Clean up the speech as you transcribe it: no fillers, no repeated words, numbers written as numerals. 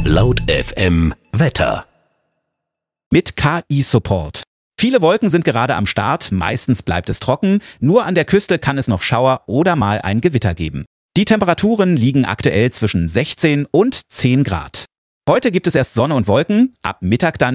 Laut FM Wetter. Mit KI-Support. Viele Wolken sind gerade am Start, meistens bleibt es trocken, nur an der Küste kann es noch Schauer oder mal ein Gewitter geben. Die Temperaturen liegen aktuell zwischen 16 und 10 Grad. Heute gibt es erst Sonne und Wolken, ab Mittag dann